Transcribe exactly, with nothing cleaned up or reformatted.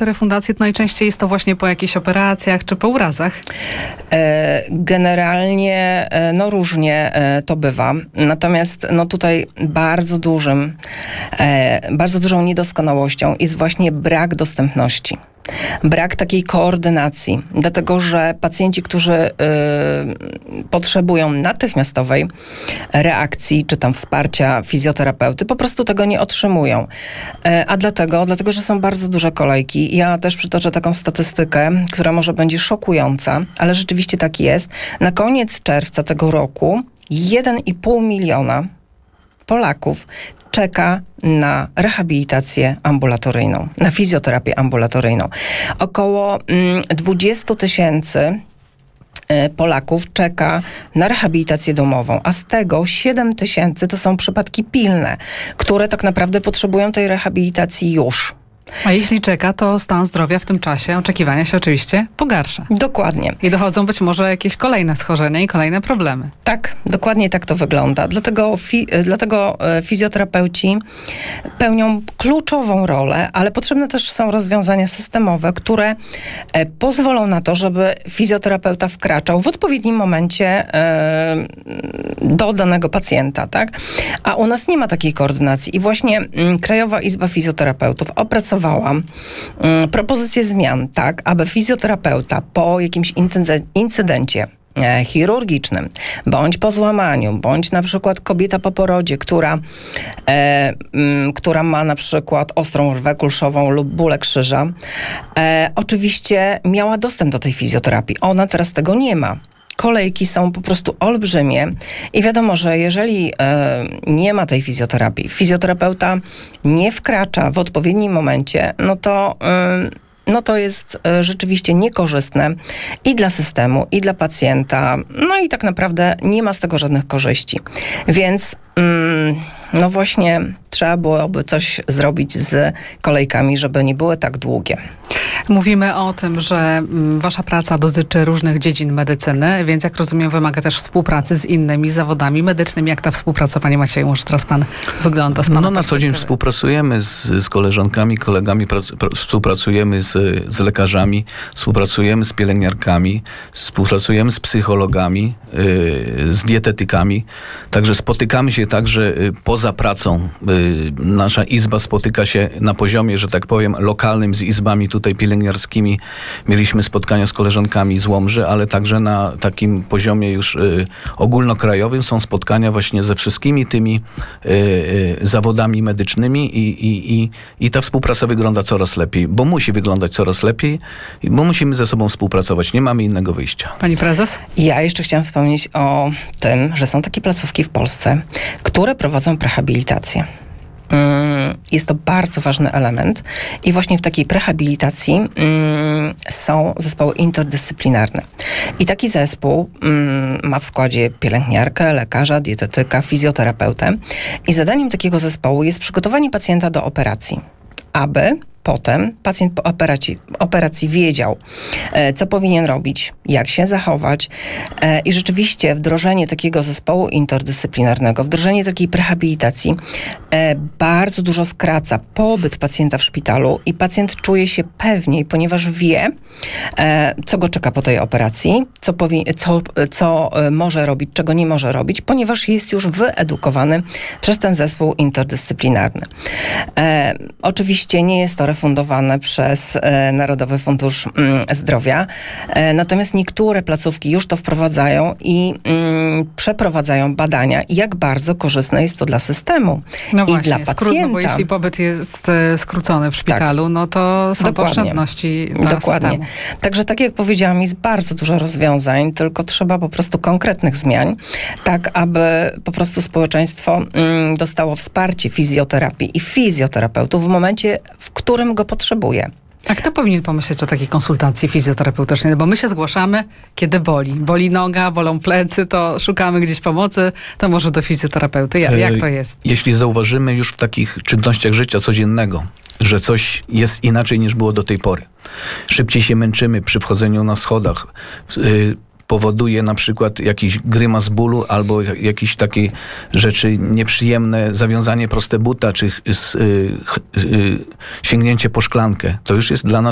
te refundacje, to najczęściej jest to właśnie po jakichś operacjach czy po urazach? Generalnie no różnie to bywa. Natomiast no tutaj bardzo dużym, bardzo dużą niedoskonałością jest właśnie brak dostępności. Brak takiej koordynacji, dlatego że pacjenci, którzy y, potrzebują natychmiastowej reakcji, czy tam wsparcia fizjoterapeuty, po prostu tego nie otrzymują. Y, a dlatego, dlatego, że są bardzo duże kolejki. Ja też przytoczę taką statystykę, która może będzie szokująca, ale rzeczywiście tak jest. Na koniec czerwca tego roku jeden i pół miliona Polaków czeka na rehabilitację ambulatoryjną, na fizjoterapię ambulatoryjną. Około mm, dwadzieścia tysięcy Polaków czeka na rehabilitację domową, a z tego siedem tysięcy to są przypadki pilne, które tak naprawdę potrzebują tej rehabilitacji już. A jeśli czeka, to stan zdrowia w tym czasie oczekiwania się oczywiście pogarsza. Dokładnie. I dochodzą być może jakieś kolejne schorzenia i kolejne problemy. Tak, dokładnie tak to wygląda. Dlatego, fi, dlatego fizjoterapeuci pełnią kluczową rolę, ale potrzebne też są rozwiązania systemowe, które pozwolą na to, żeby fizjoterapeuta wkraczał w odpowiednim momencie do danego pacjenta, tak? A u nas nie ma takiej koordynacji i właśnie Krajowa Izba Fizjoterapeutów opracowała propozycję zmian, tak, aby fizjoterapeuta po jakimś incydencie chirurgicznym, bądź po złamaniu, bądź na przykład kobieta po porodzie, która, e, m, która ma na przykład ostrą rwę kulszową lub bóle krzyża, e, oczywiście miała dostęp do tej fizjoterapii. Ona teraz tego nie ma. Kolejki są po prostu olbrzymie i wiadomo, że jeżeli e, nie ma tej fizjoterapii, fizjoterapeuta nie wkracza w odpowiednim momencie, no to, e, no to jest e, rzeczywiście niekorzystne i dla systemu, i dla pacjenta, no i tak naprawdę nie ma z tego żadnych korzyści. Więc mm, no właśnie trzeba byłoby coś zrobić z kolejkami, żeby nie były tak długie. Mówimy o tym, że wasza praca dotyczy różnych dziedzin medycyny, więc jak rozumiem, wymaga też współpracy z innymi zawodami medycznymi. Jak ta współpraca, panie Macieju, może teraz pan wygląda z pana No na co dzień współpracujemy z, z koleżankami, kolegami, prac, pr, współpracujemy z, z lekarzami, współpracujemy z pielęgniarkami, współpracujemy z psychologami, yy, z dietetykami. Także spotykamy się także yy, poza pracą. Yy, nasza izba spotyka się na poziomie, że tak powiem, lokalnym z izbami tutaj pielęgniarskimi. Mieliśmy spotkania z koleżankami z Łomży, ale także na takim poziomie już y, ogólnokrajowym są spotkania właśnie ze wszystkimi tymi y, y, zawodami medycznymi i, i, i, i ta współpraca wygląda coraz lepiej, bo musi wyglądać coraz lepiej, bo musimy ze sobą współpracować. Nie mamy innego wyjścia. Pani prezes? Ja jeszcze chciałam wspomnieć o tym, że są takie placówki w Polsce, które prowadzą prehabilitację. Jest to bardzo ważny element i właśnie w takiej prehabilitacji mm, są zespoły interdyscyplinarne. I taki zespół mm, ma w składzie pielęgniarkę, lekarza, dietetyka, fizjoterapeutę i zadaniem takiego zespołu jest przygotowanie pacjenta do operacji, aby potem pacjent po operacji, operacji wiedział, e, co powinien robić, jak się zachować e, i rzeczywiście wdrożenie takiego zespołu interdyscyplinarnego, wdrożenie takiej prehabilitacji e, bardzo dużo skraca pobyt pacjenta w szpitalu i pacjent czuje się pewniej, ponieważ wie, e, co go czeka po tej operacji, co, powi- co, co może robić, czego nie może robić, ponieważ jest już wyedukowany przez ten zespół interdyscyplinarny. E, oczywiście nie jest to refundowane przez e, Narodowy Fundusz mm, Zdrowia. E, natomiast niektóre placówki już to wprowadzają i mm, przeprowadzają badania, jak bardzo korzystne jest to dla systemu no i właśnie, dla pacjenta. Skrót, no bo jeśli pobyt jest e, skrócony w szpitalu, tak. no to są Dokładnie. to oszczędności dla Dokładnie. systemu. Także tak jak powiedziałam, jest bardzo dużo rozwiązań, tylko trzeba po prostu konkretnych zmian, tak aby po prostu społeczeństwo mm, dostało wsparcie fizjoterapii i fizjoterapeutów w momencie, w którym go potrzebuje. A kto powinien pomyśleć o takiej konsultacji fizjoterapeutycznej? Bo my się zgłaszamy, kiedy boli. Boli noga, bolą plecy, to szukamy gdzieś pomocy, to może do fizjoterapeuty. Jak, jak to jest? Jeśli zauważymy już w takich czynnościach życia codziennego, że coś jest inaczej niż było do tej pory. Szybciej się męczymy przy wchodzeniu na schodach. Yy, powoduje na przykład jakiś grymas bólu albo jakieś takie rzeczy nieprzyjemne, zawiązanie proste buta, czy y, y, y, sięgnięcie po szklankę. To już jest dla nas